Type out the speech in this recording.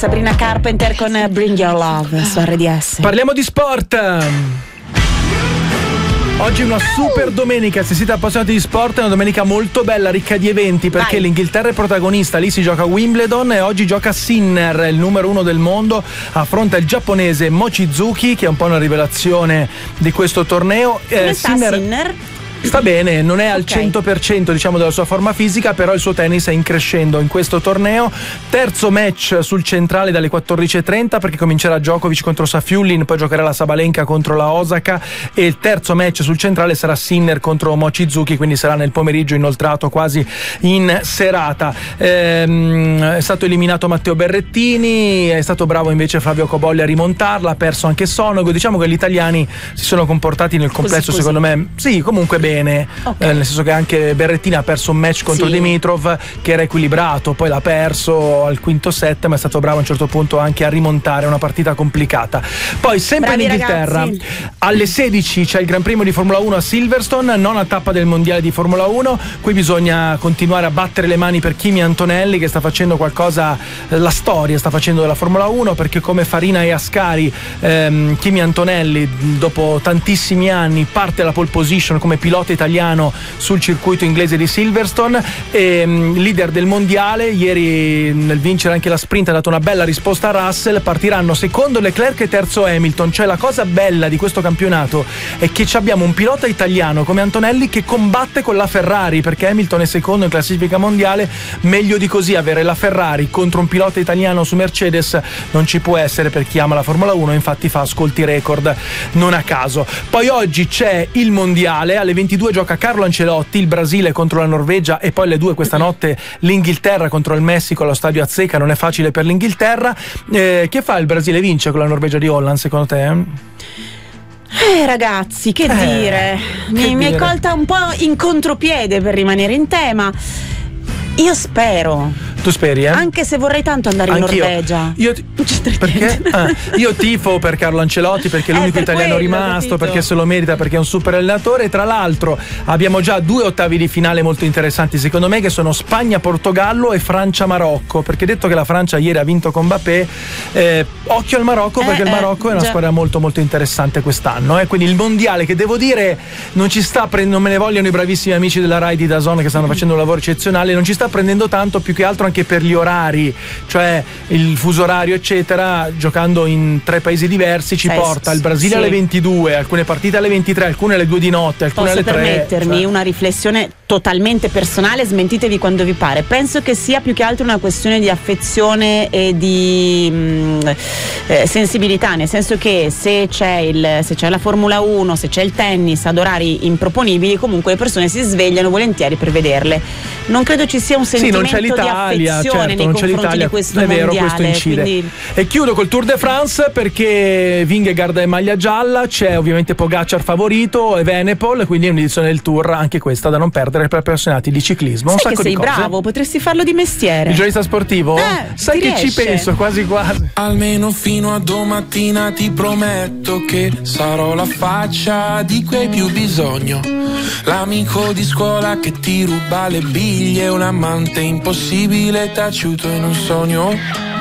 Sabrina Carpenter con Bring Your Love su RDS. Parliamo di sport. Oggi è una super domenica, se siete appassionati di sport è una domenica molto bella, ricca di eventi, perché l'Inghilterra è protagonista, lì si gioca Wimbledon e oggi gioca Sinner, il numero 1 del mondo, affronta il giapponese Mochizuki, che è un po' una rivelazione di questo torneo. Come sta Sinner? Sta bene, non è al 100% diciamo della sua forma fisica, però il suo tennis è in crescendo in questo torneo. Terzo match sul centrale dalle 14:30, perché comincerà Djokovic contro Safiullin, poi giocherà la Sabalenka contro la Osaka e il terzo match sul centrale sarà Sinner contro Mochizuki, quindi sarà nel pomeriggio inoltrato quasi in serata. È stato eliminato Matteo Berrettini, è stato bravo invece Flavio Cobolli a rimontarla, ha perso anche Sonego. Diciamo che gli italiani si sono comportati nel complesso così. Secondo me sì, comunque bene. Nel senso che anche Berrettini ha perso un match contro Dimitrov che era equilibrato, poi l'ha perso al quinto set, ma è stato bravo a un certo punto anche a rimontare una partita complicata. Poi sempre in Inghilterra alle 16 c'è il Gran Premio di Formula 1 a Silverstone, nona tappa del mondiale di Formula 1. Qui bisogna continuare a battere le mani per Kimi Antonelli, che sta facendo qualcosa, la storia sta facendo della Formula 1, perché come Farina e Ascari Kimi Antonelli dopo tantissimi anni parte alla pole position come pilota italiano sul circuito inglese di Silverstone, leader del mondiale. Ieri nel vincere anche la sprint ha dato una bella risposta a Russell. Partiranno secondo Leclerc e terzo Hamilton. Cioè la cosa bella di questo campionato è che abbiamo un pilota italiano come Antonelli che combatte con la Ferrari, perché Hamilton è secondo in classifica mondiale. Meglio di così avere la Ferrari contro un pilota italiano su Mercedes non ci può essere per chi ama la Formula 1, infatti fa ascolti record non a caso. Poi oggi c'è il mondiale, alle 22 gioca Carlo Ancelotti, il Brasile contro la Norvegia, e poi alle 2 questa notte l'Inghilterra contro il Messico allo stadio Azteca. Non è facile per l'Inghilterra. Che fa il Brasile? Vince con la Norvegia di Holland secondo te? Ragazzi, che dire? Mi hai colta un po' in contropiede, per rimanere in tema. Io spero. Tu speri, Anche se vorrei tanto andare in Norvegia. Perché? Io tifo per Carlo Ancelotti, perché è l'unico italiano rimasto, perché se lo merita, perché è un super allenatore. Tra l'altro abbiamo già 2 ottavi di finale molto interessanti secondo me, che sono Spagna-Portogallo e Francia-Marocco, perché detto che la Francia ieri ha vinto con Mbappé, occhio al Marocco, perché il Marocco è una squadra molto molto interessante quest'anno, quindi il mondiale, che devo dire non ci sta non me ne vogliono i bravissimi amici della Rai di DAZN che stanno facendo un lavoro eccezionale, non ci sta prendendo tanto, più che altro anche per gli orari, cioè il fuso orario eccetera, giocando in 3 paesi diversi ci porta il Brasile alle 22, alcune partite alle 23, alcune alle 2 di notte, alcune alle 3. Posso permettermi una riflessione totalmente personale, smentitevi quando vi pare. Penso che sia più che altro una questione di affezione e di sensibilità, nel senso che se c'è la Formula 1, se c'è il tennis ad orari improponibili, comunque le persone si svegliano volentieri per vederle. Non credo ci sia un sentimento di affezione nei confronti di questo mondiale. È vero, questo incide. Quindi... E chiudo col Tour de France, perché Vingegaard è maglia gialla, c'è ovviamente Pogacar favorito e Evenepoel, quindi è un'edizione del Tour anche questa da non perdere per appassionati di ciclismo. Sai un sacco che sei di cose. bravo, potresti farlo di mestiere. Il giornalista sportivo? Sai che riesce. ci penso quasi quasi. Almeno fino a domattina ti prometto che sarò la faccia di cui hai più bisogno, l'amico di scuola che ti ruba le biglie, un amante impossibile taciuto in un sogno.